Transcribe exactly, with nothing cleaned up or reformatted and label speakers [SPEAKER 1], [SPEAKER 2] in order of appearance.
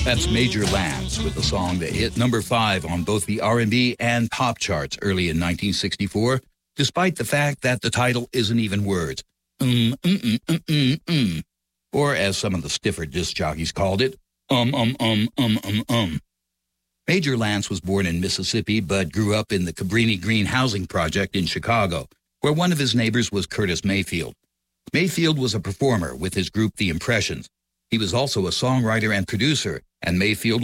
[SPEAKER 1] That's Major Lance with the song that hit number five on both the R and B and pop charts early in nineteen sixty-four, despite the fact that the title isn't even words. Um, um, um, um, um, um. Or as some of the stiffer disc jockeys called it, um, um, um, um, um, um. Major Lance was born in Mississippi, but grew up in the Cabrini Green Housing Project in Chicago, where one of his neighbors was Curtis Mayfield. Mayfield was a performer with his group The Impressions. He was also a songwriter and producer, and Mayfield